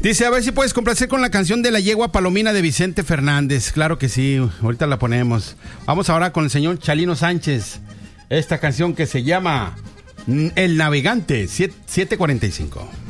Dice, a ver si puedes complacer con la canción de La Yegua Palomina de Vicente Fernández. Claro que sí, ahorita la ponemos. Vamos ahora con el señor Chalino Sánchez. Esta canción que se llama El Navegante, 7:45.